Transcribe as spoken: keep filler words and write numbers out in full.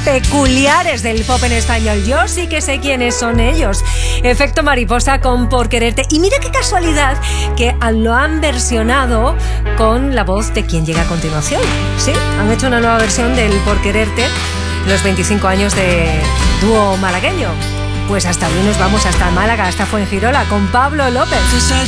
peculiares del pop en español. Yo sí que sé quiénes son ellos. Efecto Mariposa con Por Quererte. Y mira qué casualidad que lo han versionado con la voz de quien llega a continuación. Sí, han hecho una nueva versión del Por Quererte, los veinticinco años de dúo malagueño. Pues hasta allí nos vamos, hasta Málaga, hasta Fuengirola, con Pablo López. Esa